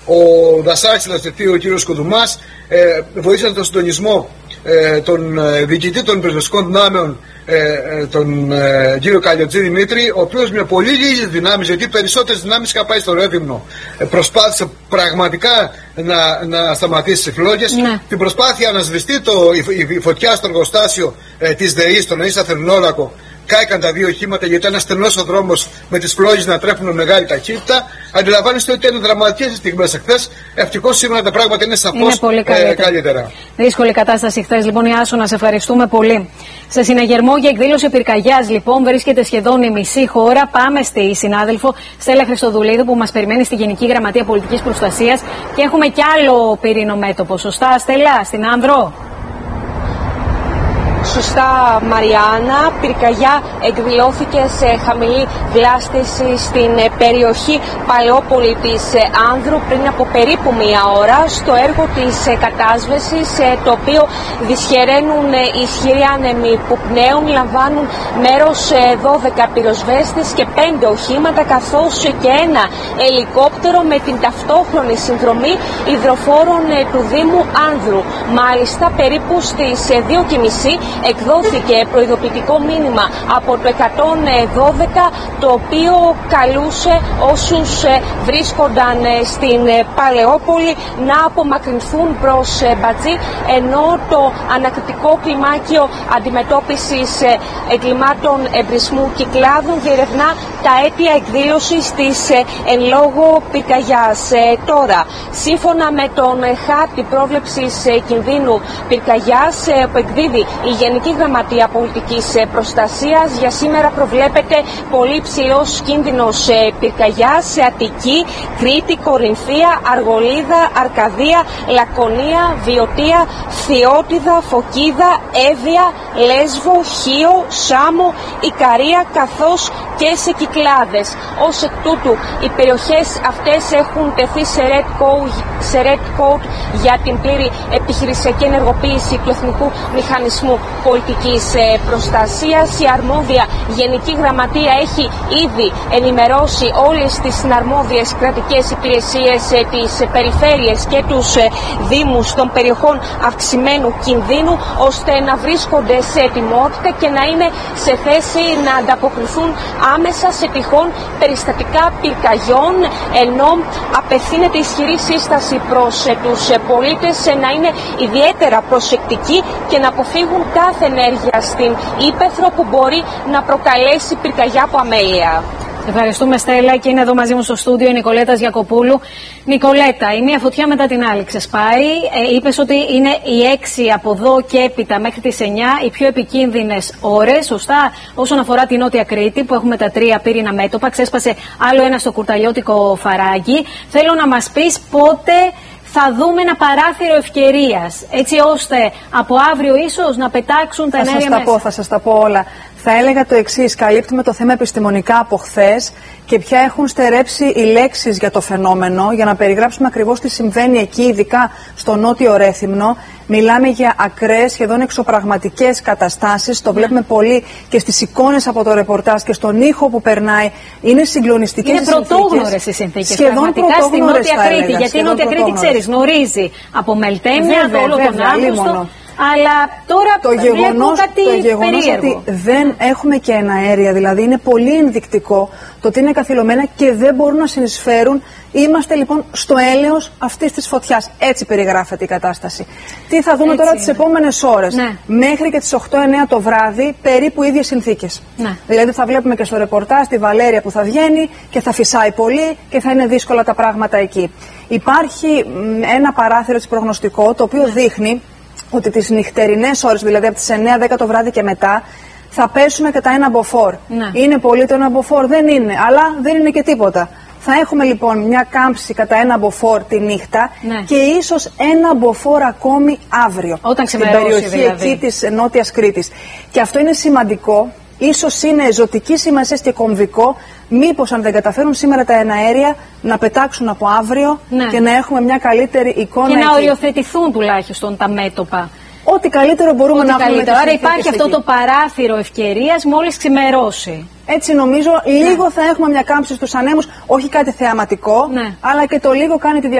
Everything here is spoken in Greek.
ο Δασάκης, ο κ. Κουδουμάς, βοήθησαν τον συντονισμό των διοικητή των πυροσβεστικών δυνάμεων, τον κύριο Καλλιοτζή Δημήτρη, ο οποίος με πολύ λίγες δυνάμεις, γιατί περισσότερες δυνάμεις είχαν πάει στο Ρέθυμνο, προσπάθησε πραγματικά να σταματήσει τις φλόγες. Ναι. Την προσπάθεια να σβηστεί η φωτιά στο εργοστάσιο της ΔΕΗ, στον ΕΙΣΑ Θερμινόλακο, κάηκαν τα δύο οχήματα, γιατί ήταν στενός ο δρόμος με τις φλόγες να τρέχουν με μεγάλη ταχύτητα. Αντιλαμβάνεστε ότι ήταν δραματικές στιγμές εχθές. Ευτυχώς σήμερα τα πράγματα είναι σαφώς καλύτερα. Δύσκολη κατάσταση χθες, λοιπόν, Ιάσο, να σε ευχαριστούμε πολύ. Σε συναγερμό για εκδήλωση πυρκαγιάς, λοιπόν, βρίσκεται σχεδόν η μισή χώρα. Πάμε στη συνάδελφο Στέλλα Χριστοδουλίδου, που μας περιμένει στη Γενική Γραμματεία Πολιτικής Προστασίας. Και έχουμε κι άλλο πυρήνο μέτωπο. Σωστά, Στέλλα, στην Άνδρο? Σωστά, Μαριάννα. Πυρκαγιά εκδηλώθηκε σε χαμηλή διάσταση στην περιοχή Παλαιόπολη της Άνδρου πριν από περίπου μία ώρα, στο έργο της κατάσβεσης, το οποίο δυσχεραίνουν ισχυροί άνεμοι που πνέουν. Λαμβάνουν μέρος 12 πυροσβέστες και 5 οχήματα, καθώς και ένα ελικόπτερο με την ταυτόχρονη συνδρομή υδροφόρων του Δήμου Άνδρου. Μάλιστα, περίπου στις 2:30 εκδόθηκε προειδοποιητικό μήνυμα από το 112, το οποίο καλούσε όσους βρίσκονταν στην Παλαιόπολη να απομακρυνθούν προς Μπατζή, ενώ το ανακριτικό κλιμάκιο αντιμετώπισης εγκλημάτων εμπρισμού κυκλάδων διερευνά τα αίτια εκδήλωσης της εν λόγω πυρκαγιάς. Τώρα, σύμφωνα με τον χάρτη πρόβλεψης κινδύνου πυρκαγιάς που εκδίδει η Γενική Γραμματεία Πολιτικής Προστασίας, για σήμερα προβλέπεται πολύ ψηλός κίνδυνος πυρκαγιάς σε Αττική, Κρήτη, Κορινθία, Αργολίδα, Αρκαδία, Λακωνία, Βιωτία, Θειότιδα, Φωκίδα, Εύβοια, Λέσβο, Χίο, Σάμο, Ικαρία, καθώς και σε Κυκλάδες. Ως εκ τούτου, οι περιοχές αυτές έχουν τεθεί σε red code για την πλήρη επιχειρησιακή ενεργοποίηση του Εθνικού Μηχανισμού Πολιτικής Προστασίας. Η αρμόδια Γενική Γραμματεία έχει ήδη ενημερώσει όλες τις συναρμόδιες κρατικές υπηρεσίες, τις περιφέρειες και τους δήμους των περιοχών αυξημένου κινδύνου, ώστε να βρίσκονται σε ετοιμότητα και να είναι σε θέση να ανταποκριθούν άμεσα σε τυχόν περιστατικά πυρκαγιών, ενώ απευθύνεται ισχυρή σύσταση προς τους πολίτες να είναι ιδιαίτερα προσεκτικοί και να αποφύγουν κάθε ενέργεια στην ύπαιθρο που μπορεί να προκαλέσει πυρκαγιά από αμέλεια. Ευχαριστούμε, Στέλλα, και είναι εδώ μαζί μου στο στούντιο η Νικολέτα Γιακοπούλου. Νικολέτα, η μία φωτιά μετά την άλλη ξεσπάει. Είπες ότι είναι οι 6 από εδώ και έπειτα μέχρι τις 9 οι πιο επικίνδυνες ώρες. Σωστά, όσον αφορά την Νότια Κρήτη, που έχουμε τα 3 πύρινα μέτωπα. Ξέσπασε άλλο ένα στο Κουρταλιώτικο Φαράγγι. Θέλω να μας πεις πότε θα δούμε ένα παράθυρο ευκαιρίας, έτσι ώστε από αύριο ίσως να πετάξουν τα ενέργεια μέσα. Θα σας τα πω όλα. Θα έλεγα το εξής: καλύπτουμε το θέμα επιστημονικά από χθες και πια έχουν στερέψει οι λέξεις για το φαινόμενο, για να περιγράψουμε ακριβώς τι συμβαίνει εκεί, ειδικά στο νότιο Ρέθυμνο. Μιλάμε για ακραίες, σχεδόν εξωπραγματικές καταστάσεις. Το βλέπουμε πολύ και στις εικόνες από το ρεπορτάζ και στον ήχο που περνάει. Είναι συγκλονιστικές. Είναι πρωτόγνωρες οι συνθήκες. Σχεδόν στη Νότια Κρήτη. Γιατί η Νότια Κρήτη, ξέρεις, γνωρίζει από Μελτέμια όλο τον Αύγουστο. Αλλά τώρα το γεγονός ότι δεν έχουμε και εναέρια, δηλαδή είναι πολύ ενδεικτικό το ότι είναι καθυλωμένα και δεν μπορούν να συνεισφέρουν. Είμαστε λοιπόν στο έλεος αυτής της φωτιάς. Έτσι περιγράφεται η κατάσταση. Τι θα δούμε τώρα τις επόμενες ώρες? Ναι. Μέχρι και τις 8-9 το βράδυ, περίπου ίδιες συνθήκες. Ναι. Δηλαδή θα βλέπουμε και στο ρεπορτάζ τη Βαλέρια που θα βγαίνει και θα φυσάει πολύ και θα είναι δύσκολα τα πράγματα εκεί. Υπάρχει ένα παράθυρο της προγνωστικό, το οποίο δείχνει ότι τις νυχτερινές ώρες, δηλαδή από τις 9-10 το βράδυ και μετά, θα πέσουμε κατά ένα μποφόρ. Ναι. Είναι πολύ το έναավոր? Δεν είναι, αλλά δεν είναι και τίποτα. Θα έχουμε λοιπόν μια κάμψη κατά ένα μποφόρ τη νύχτα, ναι, και ίσως ένα μποφόρ ακόμη αύριο. Όταν στην περιοχή εκεί της Νότιας Κρήτης. Και αυτό είναι σημαντικό. Ίσως είναι ζωτική σημασία και κομβικό, μήπως αν δεν καταφέρουν σήμερα τα εναέρια να πετάξουν από αύριο, ναι, και να έχουμε μια καλύτερη εικόνα. Και να εκεί οριοθετηθούν τουλάχιστον τα μέτωπα. Ό,τι καλύτερο μπορούμε να πούμε. Άρα υπάρχει αυτό το παράθυρο ευκαιρίας μόλις ξημερώσει. Έτσι νομίζω, λίγο θα έχουμε μια κάμψη στους ανέμους, όχι κάτι θεαματικό, αλλά και το λίγο κάνει τη διαφορά.